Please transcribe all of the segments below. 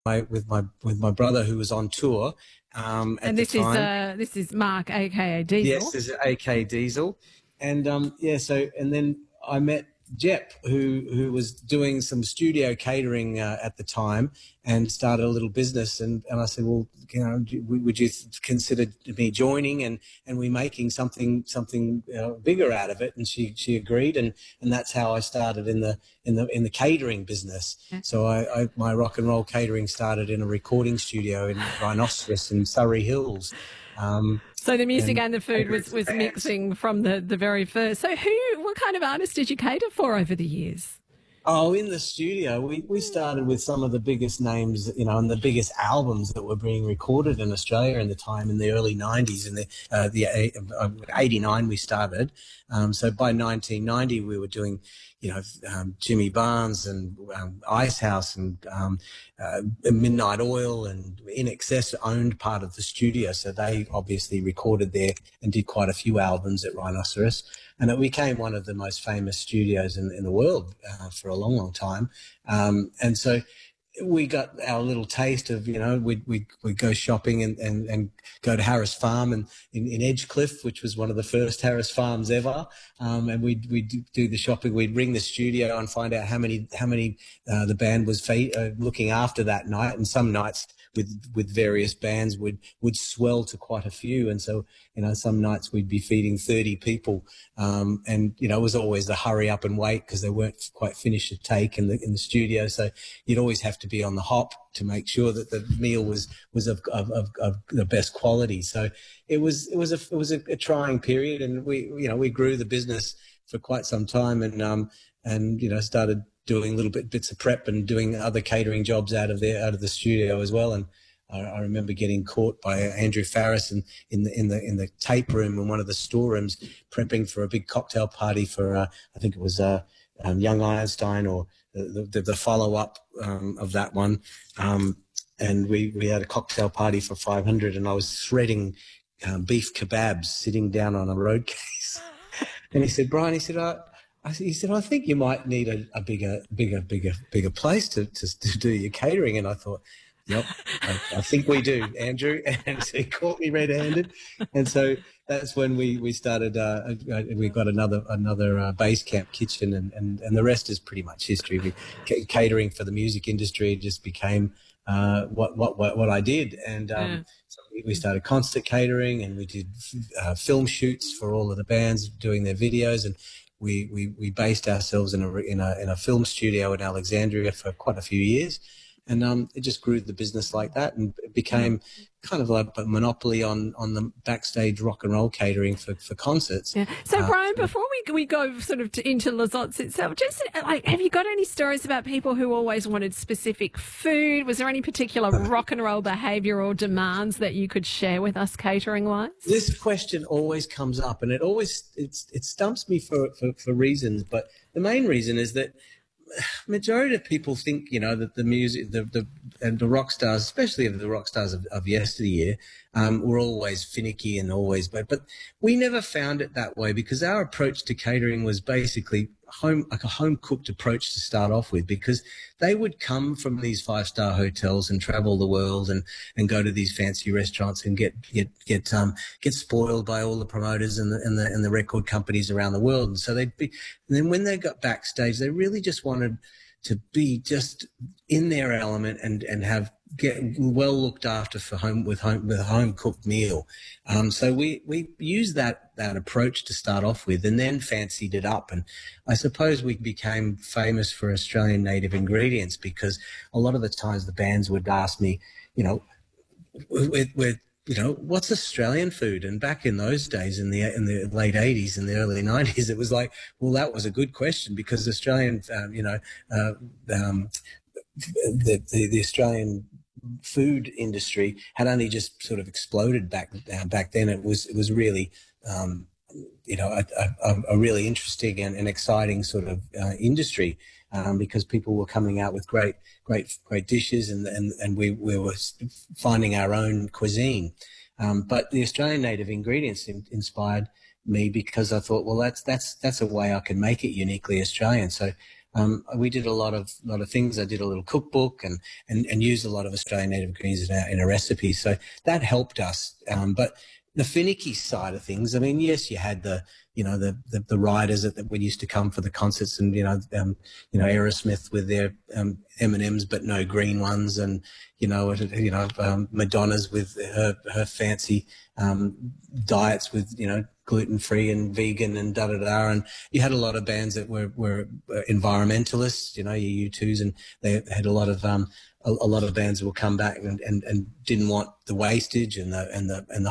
with my brother who was on tour at And the time. this is Mark, aka Diesel. Yes, there's AK Diesel, and yeah. So and then I met Jep, who was doing some studio catering at the time, and started a little business. And I said, well, you know, would you consider me joining and we making something bigger out of it? And she agreed, and that's how I started in the catering business. Yeah. So my rock and roll catering started in a recording studio in Rhinoceros in Surrey Hills. So the music and the food was mixing from the very first. So what kind of artists did you cater for over the years? Oh, in the studio, we started with some of the biggest names, you know, and the biggest albums that were being recorded in Australia in the time, in the early 90s. In the 89 we started. So by 1990 we were doing, you know, Jimmy Barnes and Icehouse and Midnight Oil, and In Excess owned part of the studio. So they obviously recorded there and did quite a few albums at Rhinoceros. And it became one of the most famous studios in the world for a long, long time. And so we got our little taste of, you know, we'd go shopping and go to Harris Farm and in Edgecliff, which was one of the first Harris Farms ever. And we'd do the shopping. We'd ring the studio and find out how many the band was looking after that night. And some nights with various bands would swell to quite a few. And so, you know, some nights we'd be feeding 30 people. And, you know, it was always the hurry up and wait because they weren't quite finished a take in the studio. So you'd always have to be on the hop to make sure that the meal was of the best quality. So it was a trying period, and we grew the business for quite some time, and you know, started doing little bits of prep and doing other catering jobs out of the studio as well. And I remember getting caught by Andrew Farris in the tape room in one of the storerooms, prepping for a big cocktail party for I think it was Young Einstein or the follow up of that one. And we had a cocktail party for 500, and I was shredding beef kebabs sitting down on a road case. And he said, Brian, he said, I think you might need a bigger place to do your catering. And I thought, yep, I think we do, Andrew. And so he caught me red-handed. And so that's when we started, we got another base camp kitchen, and the rest is pretty much history. Catering for the music industry just became what I did. And so we started concert catering, and we did film shoots for all of the bands doing their videos, and we based ourselves in a film studio in Alexandria for quite a few years. And it just grew the business like that, and it became kind of like a monopoly on the backstage rock and roll catering for concerts. Yeah. So, Brian, before we go sort of into Lizottes itself, just like, have you got any stories about people who always wanted specific food? Was there any particular rock and roll behaviour or demands that you could share with us catering-wise? This question always comes up, and it stumps me for reasons, but the main reason is that majority of people think, you know, that the music, and the rock stars, especially the rock stars of yesteryear, were always finicky and always, but we never found it that way, because our approach to catering was basically a home cooked approach to start off with, because they would come from these 5-star hotels and travel the world and go to these fancy restaurants and get spoiled by all the promoters and the record companies around the world. And so and then when they got backstage, they really just wanted to be just in their element and get well looked after with a home cooked meal. So we used that approach to start off with, and then fancied it up. And I suppose we became famous for Australian native ingredients, because a lot of the times the bands would ask me, you know, what's Australian food? And back in those days, in the late 80s and the early 90s, it was like, well, that was a good question, because Australian, the Australian food industry had only just sort of exploded back then. It was really, a really interesting and exciting sort of industry, because people were coming out with great dishes, and we were finding our own cuisine. But the Australian native ingredients inspired me, because I thought, well, that's a way I can make it uniquely Australian. So we did a lot of things. I did a little cookbook and used a lot of Australian native greens in a recipe. So that helped us. But the finicky side of things, I mean, yes, you had the riders that would used to come for the concerts, and Aerosmith with their M&Ms but no green ones, and Madonna's with her fancy diets with gluten free and vegan and da da da. And you had a lot of bands that were environmentalists, your U2s, and they had a lot of bands that will come back and didn't want the wastage and the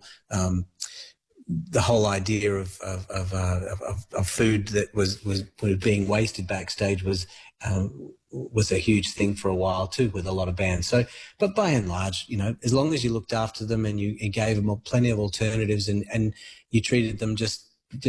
whole idea of food that was being wasted backstage was a huge thing for a while too, with a lot of bands. So, but by and large, as long as you looked after them and you gave them plenty of alternatives and you treated them just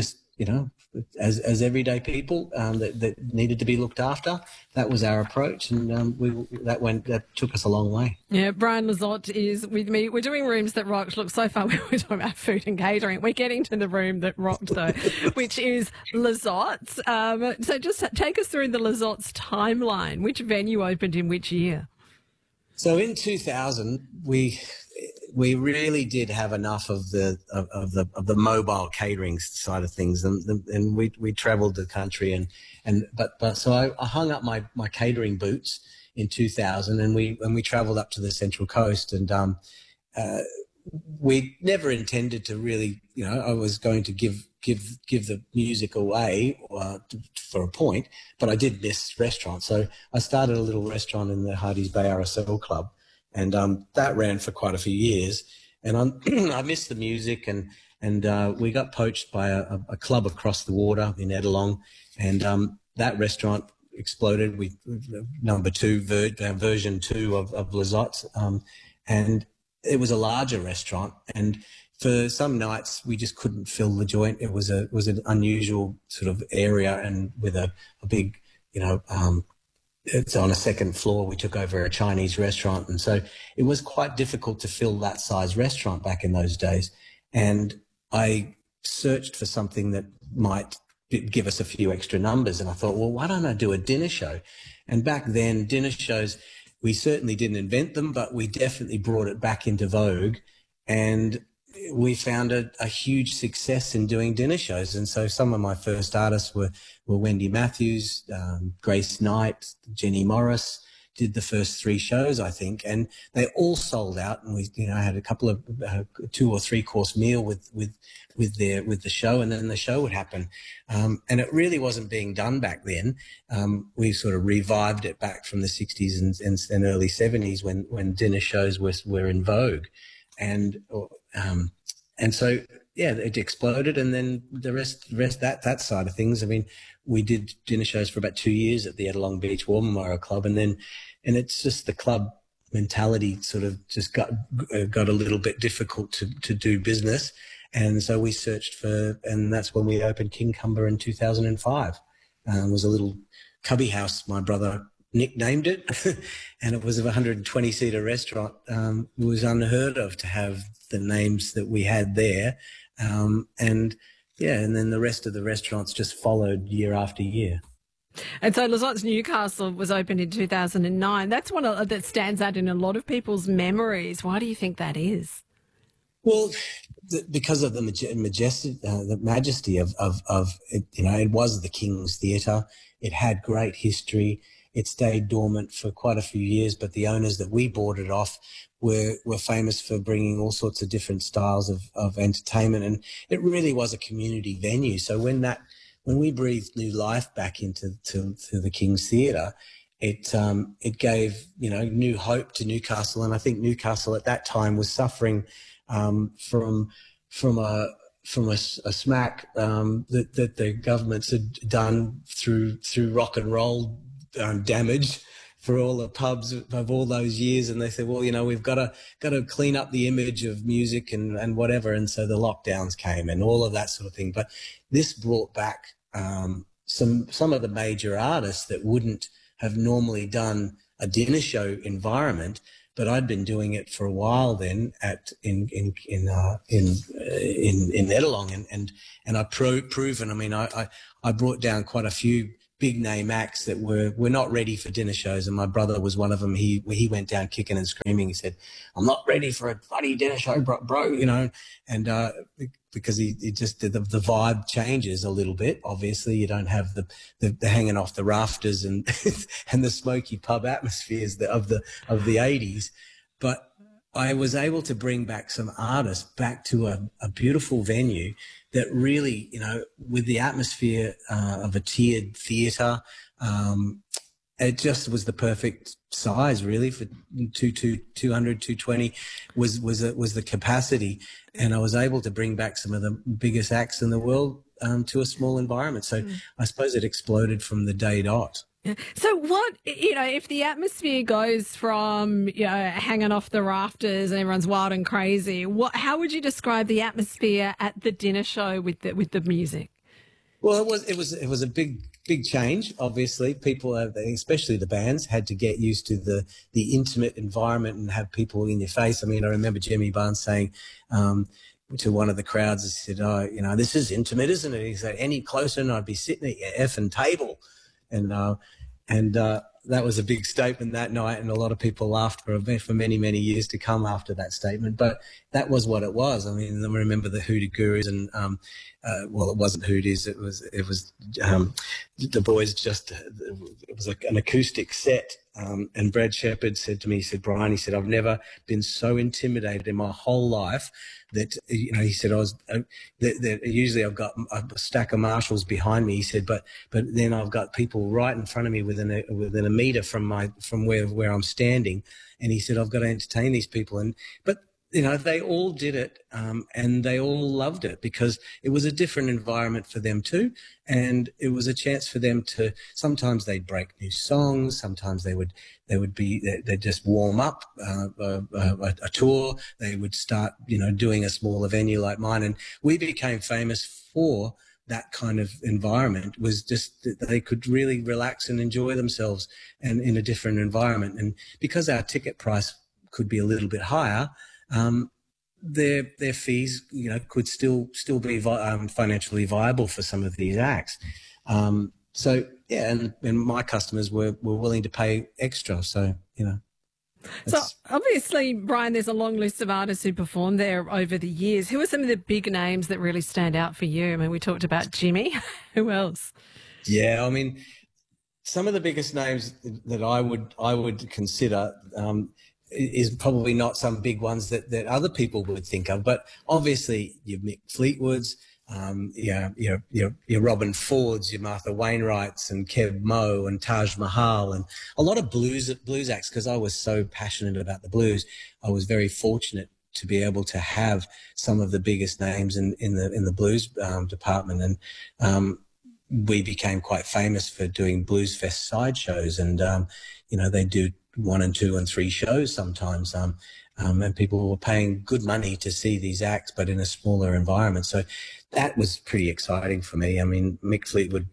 as everyday people that needed to be looked after, that was our approach, and that took us a long way. Yeah, Brian Lizotte is with me. We're doing Rooms That Rocked. Look, so far we were talking about food and catering. We're getting to the room that rocked, though, which is Lizotte's. So just take us through the Lizotte's timeline. Which venue opened in which year? So in 2000, we really did have enough of the mobile catering side of things, and we travelled the country but so I hung up my catering boots in 2000, and we travelled up to the Central Coast, and we never intended to really, I was going to give the music away for a point, but I did miss restaurants, so I started a little restaurant in the Hardy's Bay RSL Club. And that ran for quite a few years, and I missed the music, and we got poached by a club across the water in Edelong, and that restaurant exploded. We number two version 2 of Lizotte's, and it was a larger restaurant, and for some nights we just couldn't fill the joint. It was an unusual sort of area, and with a big it's on a second floor. We took over a Chinese restaurant, and so it was quite difficult to fill that size restaurant back in those days. And I searched for something that might give us a few extra numbers, and I thought, well, why don't I do a dinner show? And back then, dinner shows, we certainly didn't invent them, but we definitely brought it back into vogue, and we found a huge success in doing dinner shows. And so some of my first artists were Wendy Matthews, Grace Knight, Jenny Morris, did the first 3 shows, I think, and they all sold out. And we, had a couple of 2 or 3 course meal with the show, and then the show would happen. And it really wasn't being done back then. We sort of revived it back from the 60s and early 70s when dinner shows were in vogue. And so, yeah, it exploded, and then the rest that side of things. I mean, we did dinner shows for about 2 years at the Edelong Beach Woolloomoolong Club, and it's just the club mentality sort of just got a little bit difficult to do business, and so we searched and that's when we opened King Cumber in 2005. It was a little cubby house, my brother nicknamed it, and it was a 120-seater restaurant. It was unheard of to have the names that we had there, and then the rest of the restaurants just followed year after year. And so Lizotte's Newcastle was opened in 2009. That's one that stands out in a lot of people's memories. Why do you think that is? Well, because of the majesty of it. It was the King's Theatre. It had great history. It stayed dormant for quite a few years, but the owners that we bought it off were famous for bringing all sorts of different styles of entertainment, and it really was a community venue. So when we breathed new life back into the King's Theatre, it gave new hope to Newcastle, and I think Newcastle at that time was suffering from a smack that the governments had done through rock and roll damage for all the pubs of all those years, and they said, well, we've got to clean up the image of music and whatever, and so the lockdowns came and all of that sort of thing. But this brought back some of the major artists that wouldn't have normally done a dinner show environment, but I'd been doing it for a while then in Edelong, and I've proven. I mean, I brought down quite a few big name acts that were not ready for dinner shows, and my brother was one of them. He went down kicking and screaming. He said, "I'm not ready for a bloody dinner show, bro," you know, and because he just the vibe changes a little bit. Obviously, you don't have the hanging off the rafters and and the smoky pub atmospheres of the 80s, but I was able to bring back some artists back to a beautiful venue that really, you know, with the atmosphere of a tiered theatre, it just was the perfect size really for 200, 220 was the capacity. And I was able to bring back some of the biggest acts in the world to a small environment. So I suppose it exploded from the day dot. So what, you know, if the atmosphere goes from, you know, hanging off the rafters and everyone's wild and crazy, how would you describe the atmosphere at the dinner show with the music? Well, it was a big change. Obviously, people, especially the bands, had to get used to the intimate environment and have people in your face. I mean, I remember Jimmy Barnes saying to one of the crowds, he said, "Oh, you know, this is intimate, isn't it?" He said, "Any closer and I'd be sitting at your effing table." And that was a big statement that night, and a lot of people laughed for many, many years to come after that statement. But that was what it was. I mean, I remember the Hoodoo Gurus, and well, it wasn't Hoodoos. It was the boys. It was like an acoustic set. And Brad Shepard said to me, he said, "Brian," he said, "I've never been so intimidated in my whole life that," you know, he said, that usually I've got a stack of marshals behind me. He said, but then I've got people right in front of me within a meter from where I'm standing. And he said, I've got to entertain these people. But you know, they all did it, and they all loved it because it was a different environment for them too. And it was a chance for them to, sometimes they'd break new songs. Sometimes they'd just warm up a tour. They would start, you know, doing a smaller venue like mine. And we became famous for that kind of environment. Was just that they could really relax and enjoy themselves and in a different environment. And because our ticket price could be a little bit higher, their fees, you know, could still be financially viable for some of these acts. So yeah, and my customers were willing to pay extra. So, you know. So obviously, Brian, there's a long list of artists who performed there over the years. Who are some of the big names that really stand out for you? I mean, we talked about Jimmy. Who else? Yeah, I mean, some of the biggest names that I would consider is probably not some big ones that other people would think of, but obviously your Mick Fleetwoods, your Robin Fords, your Martha Wainwrights and Kev Moe and Taj Mahal, and a lot of blues acts. Because I was so passionate about the blues, I was very fortunate to be able to have some of the biggest names in the blues department, and we became quite famous for doing Blues Fest sideshows, and you know, they do 1 and 2 and 3 shows sometimes, and people were paying good money to see these acts, but in a smaller environment. So that was pretty exciting for me. I mean, Mick Fleetwood,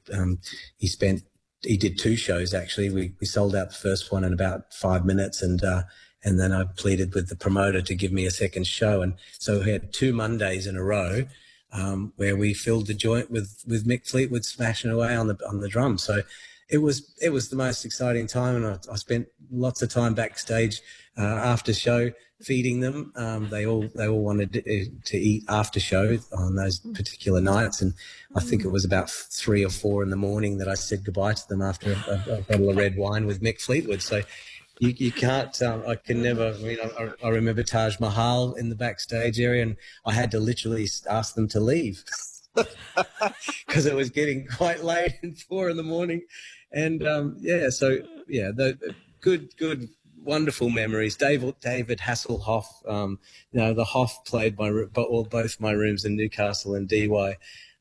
he did 2 shows actually. We sold out the first one in about 5 minutes, and then I pleaded with the promoter to give me a second show, and so we had 2 Mondays in a row where we filled the joint with Mick Fleetwood smashing away on the drums. So it was the most exciting time, and I spent lots of time backstage after show feeding them. They all wanted to eat after show on those particular nights, and I think it was about 3 or 4 in the morning that I said goodbye to them after a bottle of red wine with Mick Fleetwood. So you can't. I can never. I mean, I remember Taj Mahal in the backstage area, and I had to literally ask them to leave because it was getting quite late and 4 in the morning. And the good, wonderful memories. David Hasselhoff, you know, the Hoff played both my rooms in Newcastle and DY.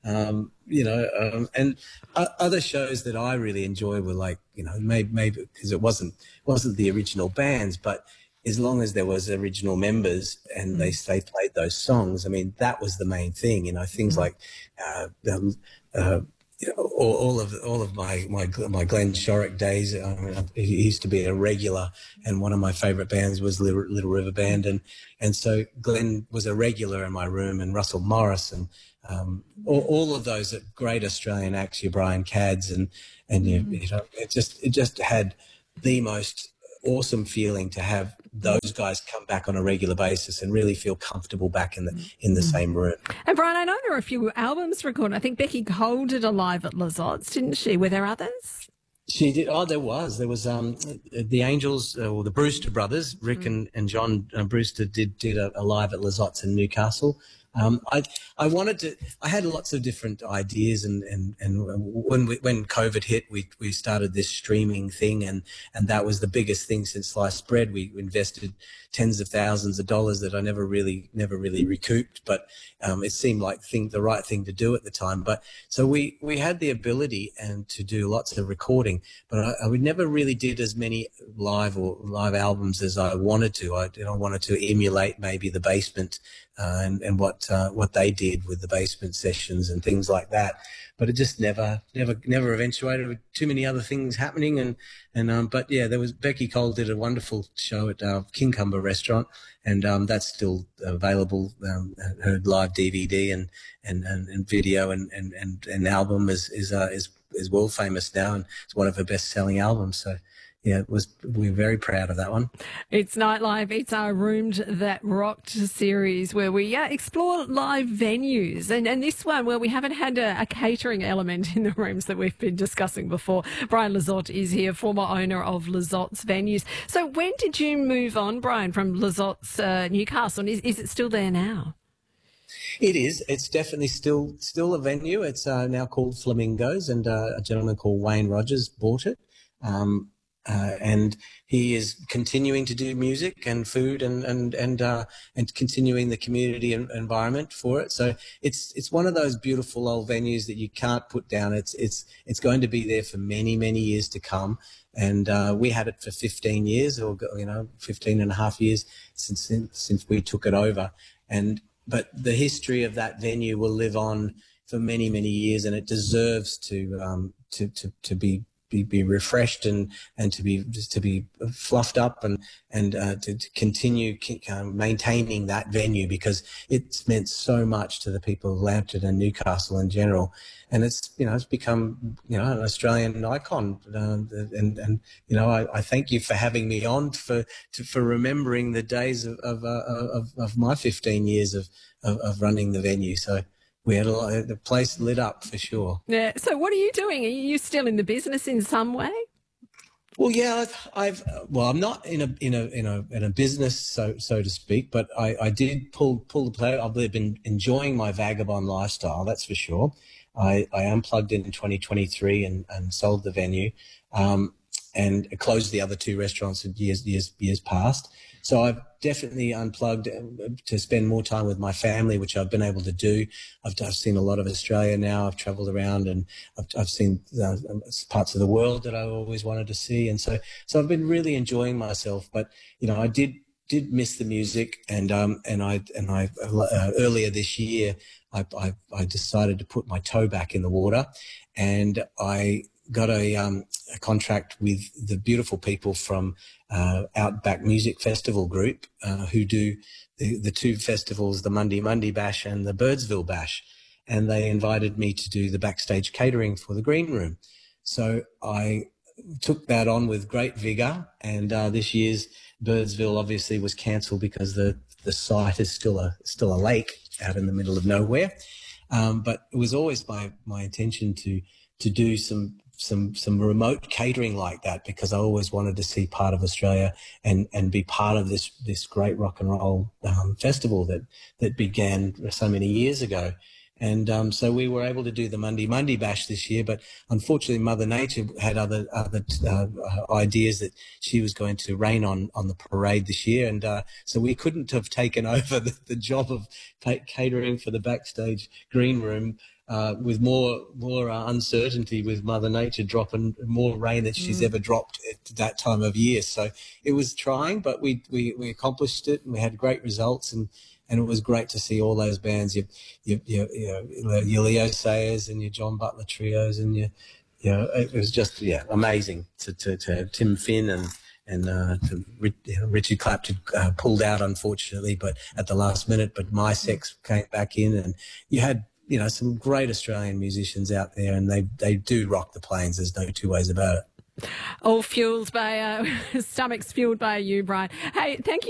And other shows that I really enjoy were like, you know, maybe because it wasn't the original bands, but as long as there was original members and they played those songs, I mean, that was the main thing. You know, things like all of my Glenn Shorrock days. I mean, he used to be a regular, and one of my favourite bands was Little River Band, and so Glenn was a regular in my room, and Russell Morris, and all of those great Australian acts, your Brian Cadds, and it just had the most awesome feeling to have those guys come back on a regular basis and really feel comfortable back in the same room. And Brian, I know there were a few albums recorded. I think Becky Cole did a live at Lizottes, didn't she? Were there others? She did. Oh, there was the Angels, or the Brewster brothers, Rick and John Brewster did a live at Lizottes in Newcastle. I had lots of different ideas, and when COVID hit, we started this streaming thing, and that was the biggest thing since sliced bread. We invested tens of thousands of dollars that I never really recouped, but it seemed like the right thing to do at the time. But so we had the ability and to do lots of recording, but I never really did as many live albums as I wanted to. I wanted to emulate maybe the Basement and what they did with the Basement sessions and things like that. But it just never eventuated, with too many other things happening. But yeah, Becky Cole did a wonderful show at King Cumber Restaurant, and that's still available. Her live DVD and video and album is world famous now, and it's one of her best selling albums. So yeah, we're very proud of that one. It's Nightlife. It's our Roomed That Rocked series where we explore live venues. And this one, where we haven't had a catering element in the rooms that we've been discussing before. Brian Lizotte is here, former owner of Lizottes Venues. So when did you move on, Brian, from Lizottes Newcastle? And is it still there now? It is. It's definitely still a venue. It's now called Flamingos, and a gentleman called Wayne Rogers bought it. And he is continuing to do music and food and continuing the community environment for it. So it's one of those beautiful old venues that you can't put down. It's going to be there for many, many years to come. And we had it for 15 years, or 15 and a half years since we took it over. But the history of that venue will live on for many, many years, and it deserves to be refreshed and to be fluffed up and to continue maintaining that venue, because it's meant so much to the people of Lambton and Newcastle in general, and it's become an Australian icon, and I thank you for having me on for remembering the days of my 15 years of running the venue. So we had the place lit up for sure. Yeah. So what are you doing? Are you still in the business in some way? Well, yeah, I'm not in a business, so to speak, but I did pull the plug. I've been enjoying my vagabond lifestyle, that's for sure. I unplugged in 2023 and sold the venue, and closed the other two restaurants in years past. So I've definitely unplugged to spend more time with my family, which I've been able to do. I've seen a lot of Australia now. I've travelled around, and I've seen parts of the world that I always wanted to see. And so I've been really enjoying myself. But I did miss the music, and I earlier this year I decided to put my toe back in the water, and I got a contract with the beautiful people from Outback Music Festival Group, who do the two festivals, the Mundi Bash and the Birdsville Bash. And they invited me to do the backstage catering for the Green Room. So I took that on with great vigour. And this year's Birdsville obviously was cancelled because the site is still a lake out in the middle of nowhere. But it was always my intention to do some remote catering like that, because I always wanted to see part of Australia and be part of this great rock and roll festival that began so many years ago. And so we were able to do the Mundi Bash this year, but unfortunately Mother Nature had other ideas that she was going to rain on the parade this year, and so we couldn't have taken over the job of catering for the backstage Green Room with more uncertainty, with Mother Nature dropping more rain than she's ever dropped at that time of year. So it was trying, but we accomplished it, and we had great results, and it was great to see all those bands, your Leo Sayers and your John Butler trios, and it was just amazing to have Tim Finn and Richard Clapton pulled out, unfortunately, but at the last minute. But My Sex came back in, and you had some great Australian musicians out there, and they do rock the plains. There's no two ways about it. All fueled by stomachs fueled by you, Brian. Hey, thank you.